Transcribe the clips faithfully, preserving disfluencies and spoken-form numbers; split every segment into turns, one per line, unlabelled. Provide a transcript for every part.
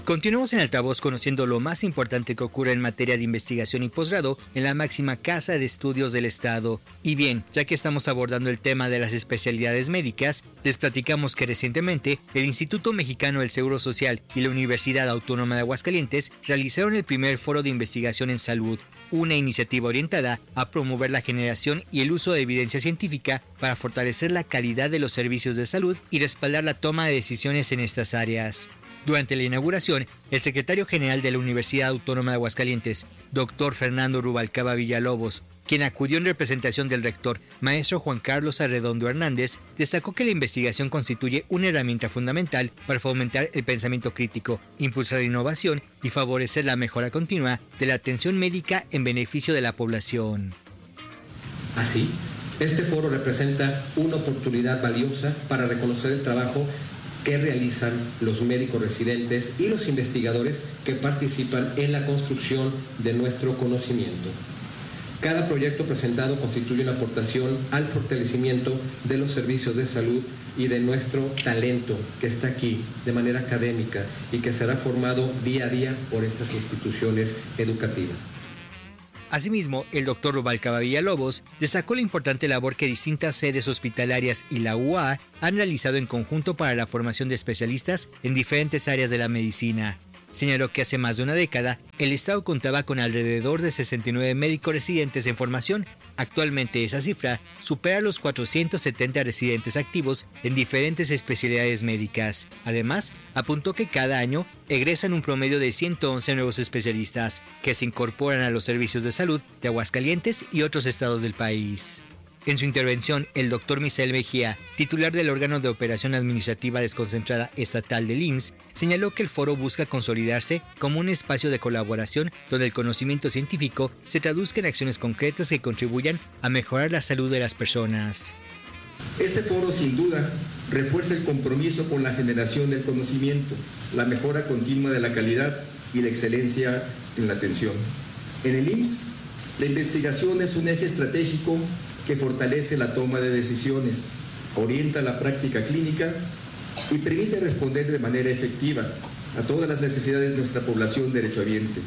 Continuamos en Altavoz conociendo lo más importante que ocurre en materia de investigación y posgrado en la máxima casa de estudios del Estado. Y bien, ya que estamos abordando el tema de las especialidades médicas, les platicamos que recientemente el Instituto Mexicano del Seguro Social y la Universidad Autónoma de Aguascalientes realizaron el primer foro de investigación en salud, una iniciativa orientada a promover la generación y el uso de evidencia científica para fortalecer la calidad de los servicios de salud y respaldar la toma de decisiones en estas áreas. Durante la inauguración, el secretario general de la Universidad Autónoma de Aguascalientes, doctor Fernando Rubalcaba Villalobos, quien acudió en representación del rector, maestro Juan Carlos Arredondo Hernández, destacó que la investigación constituye una herramienta fundamental para fomentar el pensamiento crítico, impulsar la innovación y favorecer la mejora continua de la atención médica en beneficio de la población.
Así, este foro representa una oportunidad valiosa para reconocer el trabajo que realizan los médicos residentes y los investigadores que participan en la construcción de nuestro conocimiento. Cada proyecto presentado constituye una aportación al fortalecimiento de los servicios de salud y de nuestro talento que está aquí de manera académica y que será formado día a día por estas instituciones educativas.
Asimismo, el doctor Rubalcaba Villalobos destacó la importante labor que distintas sedes hospitalarias y la U A A han realizado en conjunto para la formación de especialistas en diferentes áreas de la medicina. Señaló que hace más de una década, el Estado contaba con alrededor de sesenta y nueve médicos residentes en formación. Actualmente esa cifra supera los cuatrocientos setenta residentes activos en diferentes especialidades médicas. Además, apuntó que cada año egresan un promedio de ciento once nuevos especialistas que se incorporan a los servicios de salud de Aguascalientes y otros estados del país. En su intervención, el doctor Misael Mejía, titular del órgano de operación administrativa desconcentrada estatal del I M S S, señaló que el foro busca consolidarse como un espacio de colaboración donde el conocimiento científico se traduzca en acciones concretas que contribuyan a mejorar la salud de las personas.
Este foro, sin duda, refuerza el compromiso con la generación del conocimiento, la mejora continua de la calidad y la excelencia en la atención. En el I M S S, la investigación es un eje estratégico que fortalece la toma de decisiones, orienta la práctica clínica y permite responder de manera efectiva a todas las necesidades de nuestra población derechohabiente.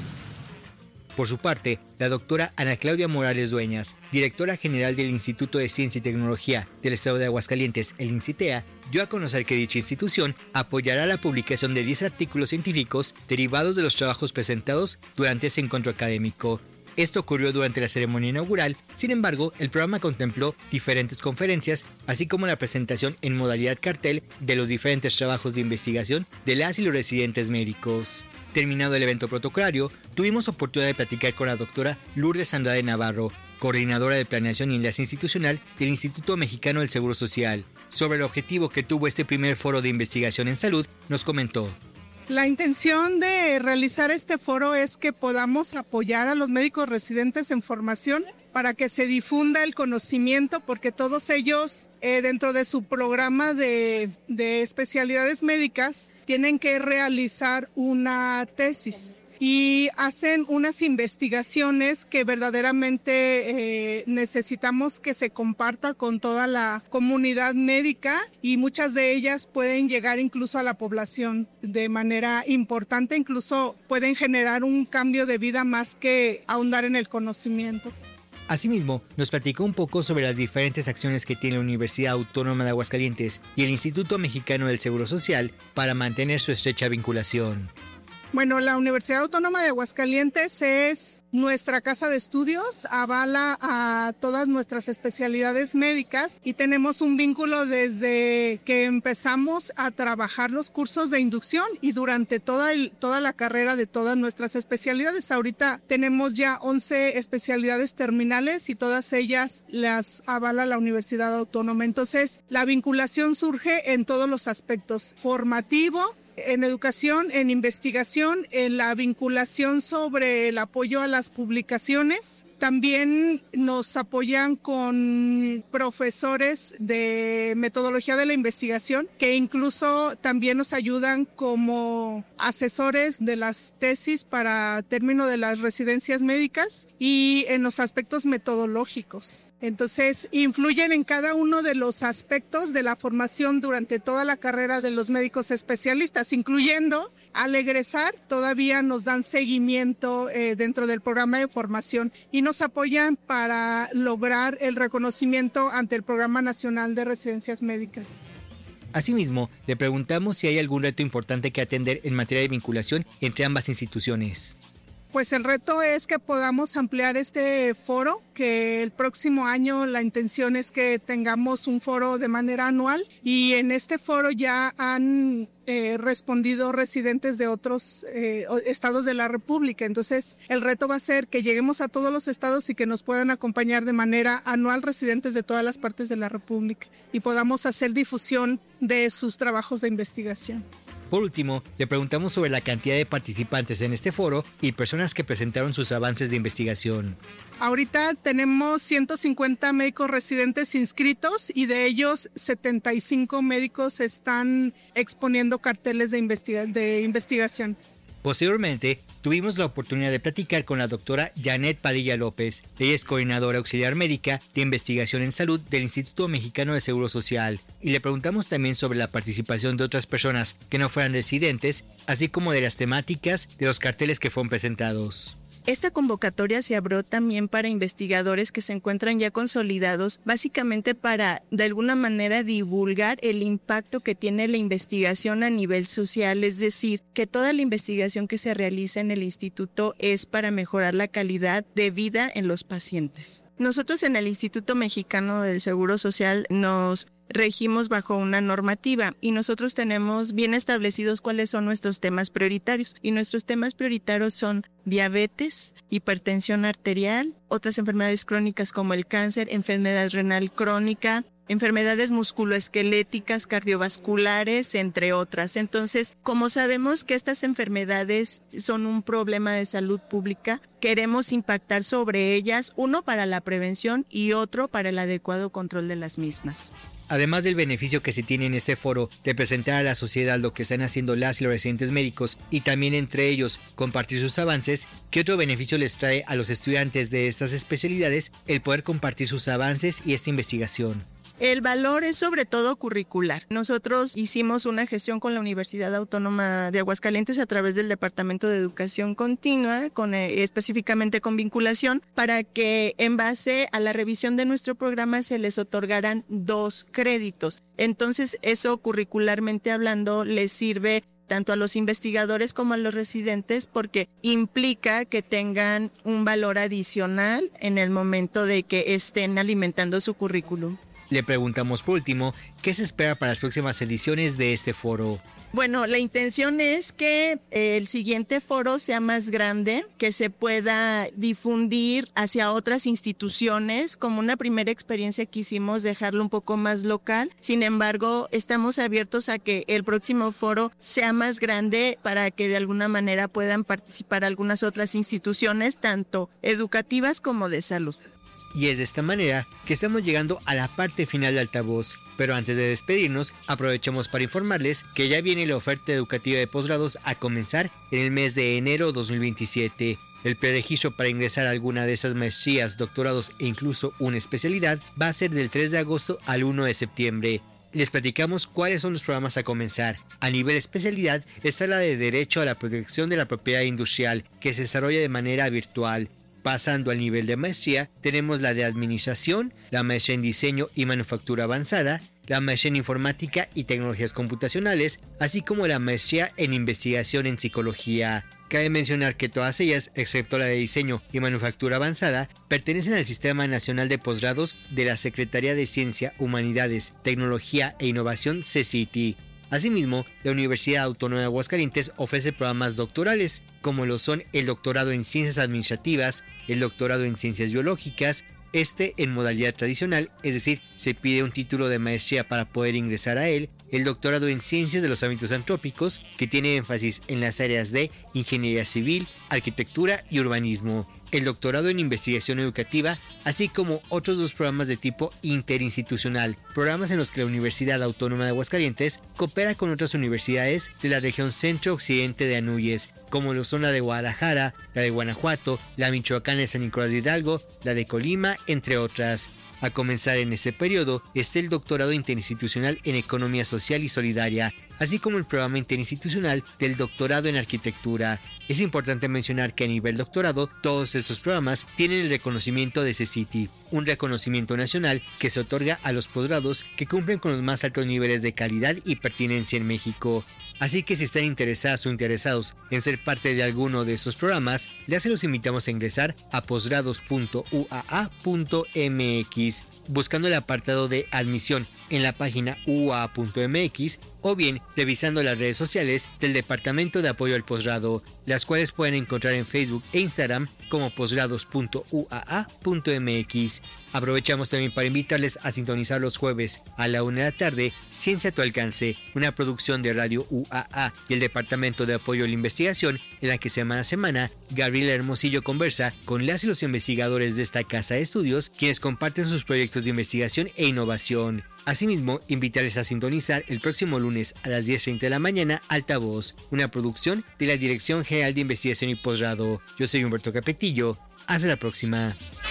Por su parte, la doctora Ana Claudia Morales Dueñas, directora general del Instituto de Ciencia y Tecnología del Estado de Aguascalientes, el INCITEA, dio a conocer que dicha institución apoyará la publicación de diez artículos científicos derivados de los trabajos presentados durante ese encuentro académico. Esto ocurrió durante la ceremonia inaugural, sin embargo, el programa contempló diferentes conferencias, así como la presentación en modalidad cartel de los diferentes trabajos de investigación de las y los residentes médicos. Terminado el evento protocolario, tuvimos oportunidad de platicar con la doctora Lourdes Andrade Navarro, coordinadora de Planeación y Enlace Institucional del Instituto Mexicano del Seguro Social. Sobre el objetivo que tuvo este primer foro de investigación en salud, nos comentó.
La intención de realizar este foro es que podamos apoyar a los médicos residentes en formación para que se difunda el conocimiento, porque todos ellos eh, dentro de su programa de, de especialidades médicas tienen que realizar una tesis y hacen unas investigaciones que verdaderamente eh, necesitamos que se comparta con toda la comunidad médica, y muchas de ellas pueden llegar incluso a la población de manera importante, incluso pueden generar un cambio de vida más que ahondar en el conocimiento.
Asimismo, nos platicó un poco sobre las diferentes acciones que tiene la Universidad Autónoma de Aguascalientes y el Instituto Mexicano del Seguro Social para mantener su estrecha vinculación.
Bueno, la Universidad Autónoma de Aguascalientes es nuestra casa de estudios, avala a todas nuestras especialidades médicas y tenemos un vínculo desde que empezamos a trabajar los cursos de inducción y durante toda, el, toda la carrera de todas nuestras especialidades. Ahorita tenemos ya once especialidades terminales y todas ellas las avala la Universidad Autónoma. Entonces, la vinculación surge en todos los aspectos: formativo, en educación, en investigación, en la vinculación sobre el apoyo a las publicaciones También nos apoyan con profesores de metodología de la investigación, que incluso también nos ayudan como asesores de las tesis para término de las residencias médicas y en los aspectos metodológicos. Entonces, influyen en cada uno de los aspectos de la formación durante toda la carrera de los médicos especialistas, incluyendo al egresar, todavía nos dan seguimiento eh, dentro del programa de formación y nos apoyan para lograr el reconocimiento ante el Programa Nacional de Residencias Médicas.
Asimismo, le preguntamos si hay algún reto importante que atender en materia de vinculación entre ambas instituciones.
Pues el reto es que podamos ampliar este foro, que el próximo año la intención es que tengamos un foro de manera anual y en este foro ya han eh, respondido residentes de otros eh, estados de la República. Entonces el reto va a ser que lleguemos a todos los estados y que nos puedan acompañar de manera anual residentes de todas las partes de la República y podamos hacer difusión de sus trabajos de investigación.
Por último, le preguntamos sobre la cantidad de participantes en este foro y personas que presentaron sus avances de investigación.
Ahorita tenemos ciento cincuenta médicos residentes inscritos y de ellos setenta y cinco médicos están exponiendo carteles de, investiga- de investigación.
Posteriormente, tuvimos la oportunidad de platicar con la doctora Janet Padilla López. Ella es coordinadora auxiliar médica de investigación en salud del Instituto Mexicano de Seguro Social. Y le preguntamos también sobre la participación de otras personas que no fueran residentes, así como de las temáticas de los carteles que fueron presentados.
Esta convocatoria se abrió también para investigadores que se encuentran ya consolidados, básicamente para de alguna manera divulgar el impacto que tiene la investigación a nivel social, es decir, que toda la investigación que se realiza en el instituto es para mejorar la calidad de vida en los pacientes. Nosotros en el Instituto Mexicano del Seguro Social nos regimos bajo una normativa y nosotros tenemos bien establecidos cuáles son nuestros temas prioritarios y nuestros temas prioritarios son diabetes, hipertensión arterial, otras enfermedades crónicas como el cáncer, enfermedad renal crónica, enfermedades musculoesqueléticas, cardiovasculares, entre otras. Entonces, como sabemos que estas enfermedades son un problema de salud pública, queremos impactar sobre ellas, uno para la prevención y otro para el adecuado control de las mismas.
Además del beneficio que se tiene en este foro de presentar a la sociedad lo que están haciendo las y los residentes médicos y también entre ellos compartir sus avances, ¿qué otro beneficio les trae a los estudiantes de estas especialidades el poder compartir sus avances y esta investigación?
El valor es sobre todo curricular. Nosotros hicimos una gestión con la Universidad Autónoma de Aguascalientes a través del Departamento de Educación Continua, con, eh, específicamente con vinculación, para que en base a la revisión de nuestro programa se les otorgaran dos créditos. Entonces eso curricularmente hablando les sirve tanto a los investigadores como a los residentes porque implica que tengan un valor adicional en el momento de que estén alimentando su currículum.
Le preguntamos por último, ¿qué se espera para las próximas ediciones de este foro?
Bueno, la intención es que el siguiente foro sea más grande, que se pueda difundir hacia otras instituciones. Como una primera experiencia quisimos dejarlo un poco más local. Sin embargo, estamos abiertos a que el próximo foro sea más grande para que de alguna manera puedan participar algunas otras instituciones, tanto educativas como de salud.
Y es de esta manera que estamos llegando a la parte final de Altavoz. Pero antes de despedirnos, aprovechamos para informarles que ya viene la oferta educativa de posgrados a comenzar en el mes de enero dos mil veintisiete. El preregistro para ingresar a alguna de esas maestrías, doctorados e incluso una especialidad va a ser del tres de agosto al uno de septiembre. Les platicamos cuáles son los programas a comenzar. A nivel especialidad está la de Derecho a la Protección de la Propiedad Industrial, que se desarrolla de manera virtual. Pasando al nivel de maestría, tenemos la de Administración, la maestría en Diseño y Manufactura Avanzada, la maestría en Informática y Tecnologías Computacionales, así como la maestría en Investigación en Psicología. Cabe mencionar que todas ellas, excepto la de Diseño y Manufactura Avanzada, pertenecen al Sistema Nacional de Posgrados de la Secretaría de Ciencia, Humanidades, Tecnología e Innovación, C E C I T I. Asimismo, la Universidad Autónoma de Aguascalientes ofrece programas doctorales, como lo son el doctorado en Ciencias Administrativas, el doctorado en Ciencias Biológicas, este en modalidad tradicional, es decir, se pide un título de maestría para poder ingresar a él, el doctorado en Ciencias de los Ámbitos Antrópicos, que tiene énfasis en las áreas de Ingeniería Civil, Arquitectura y Urbanismo. el doctorado en investigación educativa, así como otros dos programas de tipo interinstitucional, programas en los que la Universidad Autónoma de Aguascalientes coopera con otras universidades de la región centro-occidente de Anúyez, como lo son la de Guadalajara, la de Guanajuato, la michoacana de San Nicolás de Hidalgo, la de Colima, entre otras. A comenzar en este periodo está el doctorado interinstitucional en Economía Social y Solidaria, así como el programa interinstitucional del doctorado en Arquitectura. Es importante mencionar que a nivel doctorado, todos estos programas tienen el reconocimiento de CECITI, un reconocimiento nacional que se otorga a los posgrados que cumplen con los más altos niveles de calidad y pertinencia en México. Así que si están interesadas o interesados en ser parte de alguno de estos programas, ya se los invitamos a ingresar a posgrados punto u a a punto m x, buscando el apartado de admisión en la página u a a punto m x o bien revisando las redes sociales del Departamento de Apoyo al Posgrado, las cuales pueden encontrar en Facebook e Instagram como posgrados punto u a a punto m x. Aprovechamos también para invitarles a sintonizar los jueves a la una de la tarde Ciencia a tu alcance, una producción de Radio U A A y el Departamento de Apoyo a la Investigación, en la que semana a semana Gabriela Hermosillo conversa con las y los investigadores de esta casa de estudios, quienes comparten sus proyectos de investigación e innovación. Asimismo, invitarles a sintonizar el próximo lunes a las diez treinta de la mañana Altavoz, una producción de la Dirección General de Investigación y Posgrado. Yo soy Humberto Capetillo. Hasta la próxima.